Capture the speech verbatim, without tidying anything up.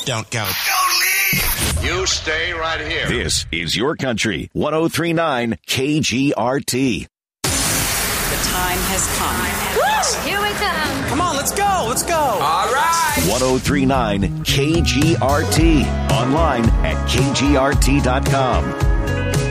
don't go. You stay right here. This is your country. one oh three point nine K G R T. The time has come. Here we come. Come on, let's go. Let's go. All right. one oh three point nine K G R T. Online at K G R T dot com.